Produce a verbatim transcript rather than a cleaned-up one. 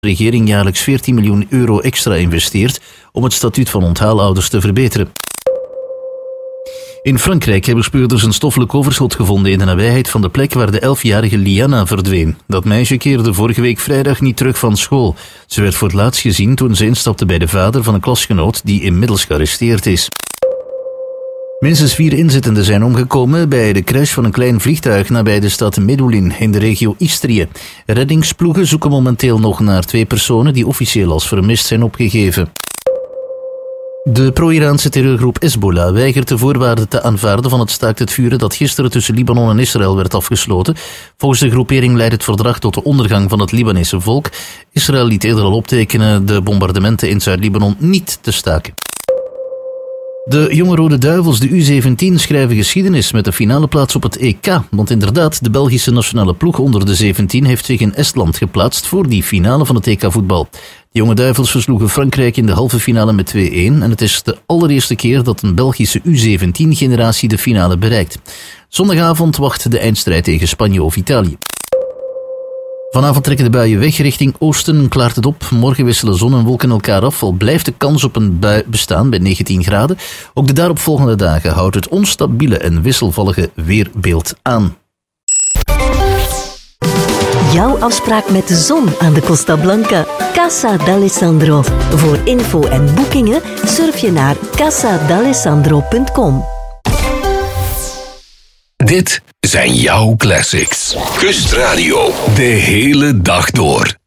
de regering jaarlijks veertien miljoen euro extra investeert om het statuut van onthaalouders te verbeteren. In Frankrijk hebben speurders een stoffelijk overschot gevonden in de nabijheid van de plek waar de elfjarige Liana verdween. Dat meisje keerde vorige week vrijdag niet terug van school. Ze werd voor het laatst gezien toen ze instapte bij de vader van een klasgenoot die inmiddels gearresteerd is. Minstens vier inzittenden zijn omgekomen bij de crash van een klein vliegtuig nabij de stad Medulin in de regio Istrië. Reddingsploegen zoeken momenteel nog naar twee personen die officieel als vermist zijn opgegeven. De pro-Iraanse terreurgroep Hezbollah weigert de voorwaarden te aanvaarden van het staakt het vuren dat gisteren tussen Libanon en Israël werd afgesloten. Volgens de groepering leidt het verdrag tot de ondergang van het Libanese volk. Israël liet eerder al optekenen de bombardementen in Zuid-Libanon niet te staken. De jonge Rode Duivels, de U zeventien, schrijven geschiedenis met de finale plaats op het E K. Want inderdaad, de Belgische nationale ploeg onder de zeventien heeft zich in Estland geplaatst voor die finale van het E K-voetbal. De jonge Duivels versloegen Frankrijk in de halve finale met twee-een en het is de allereerste keer dat een Belgische U zeventien-generatie de finale bereikt. Zondagavond wacht de eindstrijd tegen Spanje of Italië. Vanavond trekken de buien weg richting oosten, klaart het op. Morgen wisselen zon en wolken elkaar af, al blijft de kans op een bui bestaan bij negentien graden. Ook de daaropvolgende dagen houdt het onstabiele en wisselvallige weerbeeld aan. Jouw afspraak met de zon aan de Costa Blanca. Casa d'Alessandro. Voor info en boekingen surf je naar casa d'alessandro punt com. Dit zijn jouw classics. Kustradio. De hele dag door.